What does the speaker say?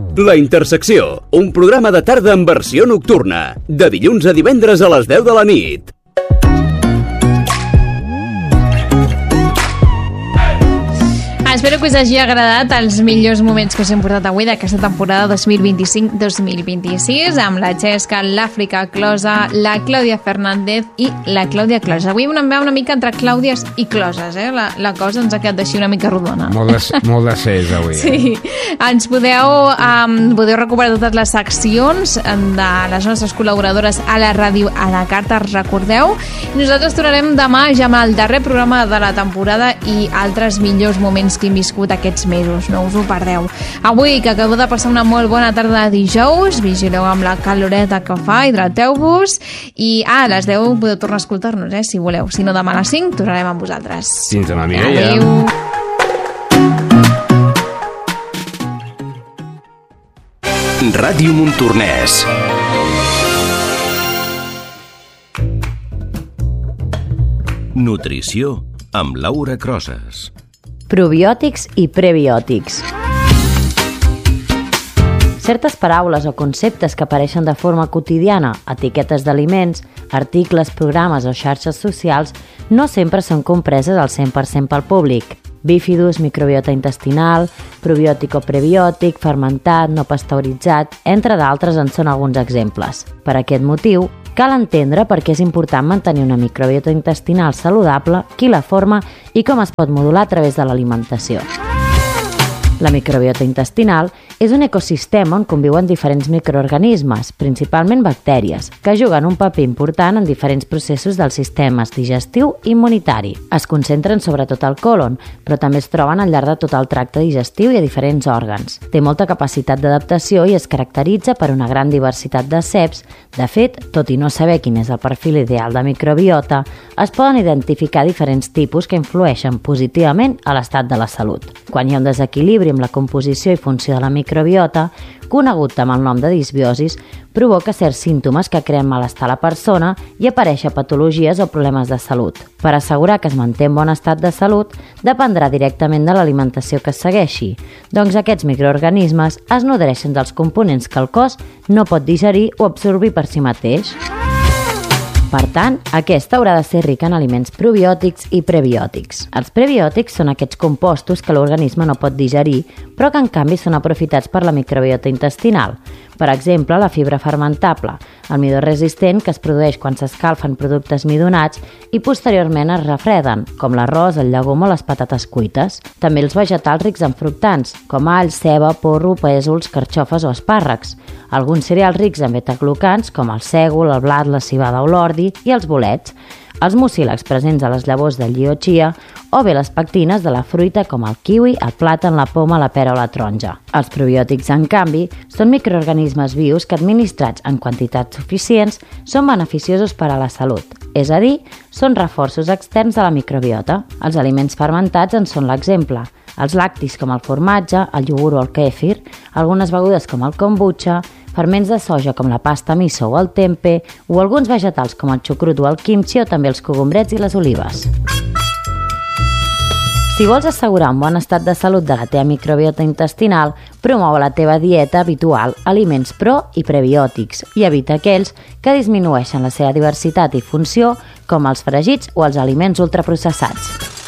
La Intersecció, un programa de tarda en versió nocturna, de dilluns a divendres a les 10 de la nit. Espero que us hagi agradat els millors moments que us hem portat avui d'aquesta temporada 2025-2026 amb la Xesca, l'Àfrica Closa, la Clàudia Fernández i la Clàudia Closa. Avui una mica entre Clàudies i Closes, la cosa ens ha quedat així una mica rodona. Molt de Cs avui. Sí, ens podeu recuperar totes les seccions de les nostres col·laboradores a la ràdio a la carta, recordeu. Nosaltres tornarem demà ja amb el darrer programa de la temporada i altres millors moments que hem viscut aquests mesos, no us ho perdeu. Avui, que acabeu de passar una molt bona tarda de dijous, vigileu amb la caloreta que fa, hidrateu-vos i a les 10 podeu tornar a escoltar-nos, si voleu. Si no, demà a les 5 tornarem amb vosaltres. Fins demà, Mireia. Adéu. Ràdio Montornès. Nutrició amb Laura Crosas. Probiòtics i prebiòtics. Certes paraules o conceptes que apareixen de forma quotidiana, etiquetes d'aliments, articles, programes o xarxes socials, no sempre són compreses al 100% pel públic. Bífidus, microbiota intestinal, probiòtic o prebiòtic, fermentat, no pasteuritzat, entre d'altres en són alguns exemples. Per aquest motiu, cal entendre per què és important mantenir una microbiota intestinal saludable, qui la forma i com es pot modular a través de l'alimentació. La microbiota intestinal és un ecosistema on conviuen diferents microorganismes, principalment bactèries, que juguen un paper important en diferents processos del sistema digestiu i immunitari. Es concentren sobretot al còlon, però també es troben al llarg de tot el tracte digestiu i a diferents òrgans. Té molta capacitat d'adaptació i es caracteritza per una gran diversitat de ceps. De fet, tot i no saber quin és el perfil ideal de microbiota, es poden identificar diferents tipus que influeixen positivament a l'estat de la salut. Quan hi ha un desequilibri amb la composició i funció de la microbiota, conegut amb el nom de disbiosis, provoca certs símptomes que creen malestar a la persona i apareixen patologies o problemes de salut. Per assegurar que es manté en bon estat de salut, dependrà directament de l'alimentació que es segueixi. Doncs aquests microorganismes es nodreixen dels components que el cos no pot digerir o absorbir per si mateix. Per tant, aquesta haurà de ser rica en aliments probiòtics i prebiòtics. Els prebiòtics són aquests compostos que l'organisme no pot digerir, però que en canvi són aprofitats per la microbiota intestinal. Per exemple, la fibra fermentable, el midó resistent que es produeix quan s'escalfen productes midonats i posteriorment es refreden, com l'arròs, el llegum o les patates cuites. També els vegetals rics en fructans, com all, ceba, porro, pèsols, carxofes o espàrrecs. Alguns cereals rics en betaglucans, com el sègol, el blat, la civada o l'ordi, i els bolets, els mucílags presents a les llavors del lli o chia, o bé les pectines de la fruita com el kiwi, el plàtan, la poma, la pera o la taronja. Els probiòtics, en canvi, són microorganismes vius que administrats en quantitats suficients són beneficiosos per a la salut, és a dir, són reforços externs de la microbiota. Els aliments fermentats en són l'exemple. Els lactis com el formatge, el iogurt o el kèfir, algunes begudes com el kombucha, ferments de soja com la pasta miso o el tempeh, o alguns vegetals com el xucrut o el kimchi o també els cogombrets i les olives. Si vols assegurar un bon estat de salut de la teva microbiota intestinal, promou a la teva dieta habitual aliments pro i prebiòtics i evita aquells que disminueixen la seva diversitat i funció, com els fregits o els aliments ultraprocessats.